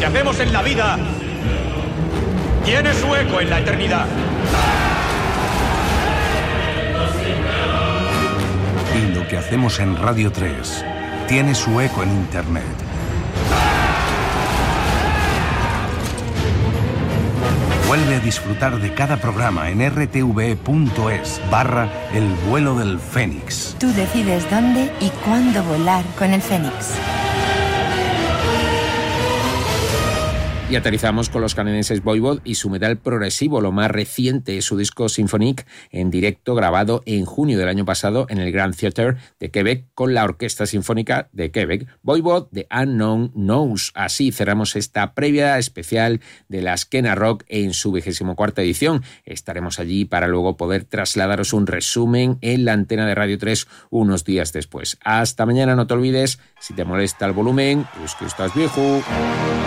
hacemos en la vida tiene su eco en la eternidad. Y lo que hacemos en Radio 3 tiene su eco en Internet. Vuelve a disfrutar de cada programa en rtve.es/El vuelo del Fénix. Tú decides dónde y cuándo volar con el Fénix. Y aterrizamos con los canadienses Voivod y su metal progresivo. Lo más reciente es su disco Symphonique en directo, grabado en junio del año pasado en el Grand Theatre de Quebec con la Orquesta Sinfónica de Quebec. Voivod, The Unknown Knows. Así cerramos esta previa especial de la Skena Rock en su 24ª edición. Estaremos allí para luego poder trasladaros un resumen en la antena de Radio 3 unos días después. Hasta mañana, no te olvides, si te molesta el volumen, es que estás viejo.